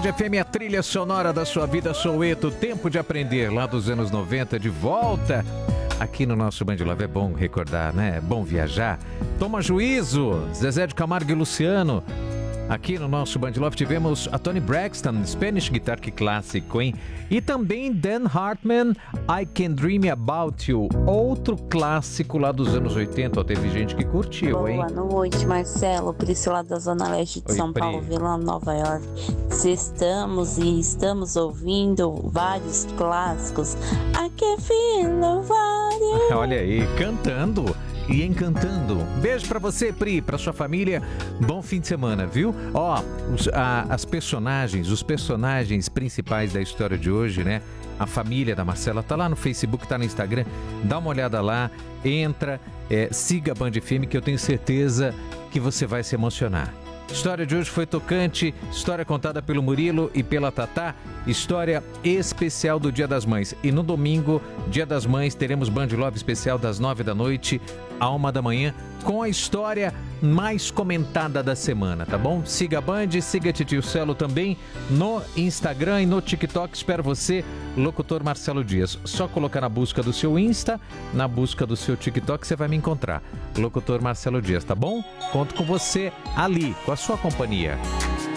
Band FM, a trilha sonora da sua vida, Soweto, tempo de aprender, lá dos anos 90, de volta. Aqui no nosso Band Love é bom recordar, né? É bom viajar. Toma juízo, Zezé de Camargo e Luciano. Aqui no nosso Band Love tivemos a Toni Braxton, Spanish Guitar, que clássico, hein? E também Dan Hartman, I Can Dream About You, outro clássico lá dos anos 80. Ó, teve gente que curtiu, hein? Boa noite, Marcelo, Priscila da Zona Leste de São Paulo, Vila Nova York. Estamos ouvindo vários clássicos. I Can Feel Nobody. Olha aí, cantando e encantando. Beijo pra você, Pri, pra sua família. Bom fim de semana, viu? Ó, os personagens principais da história de hoje, né? A família da Marcela tá lá no Facebook, tá no Instagram. Dá uma olhada lá, entra, siga a Band FM, que eu tenho certeza que você vai se emocionar. A história de hoje foi tocante, história contada pelo Murilo e pela Tatá, história especial do Dia das Mães. E no domingo, Dia das Mães, teremos Band Love especial das 9 da noite à 1 da manhã, com a história mais comentada da semana, tá bom? Siga a Band, siga a Titio Celo também no Instagram e no TikTok. Espero você, locutor Marcelo Dias. Só colocar na busca do seu Insta, na busca do seu TikTok, você vai me encontrar. Locutor Marcelo Dias, tá bom? Conto com você ali, com a sua companhia.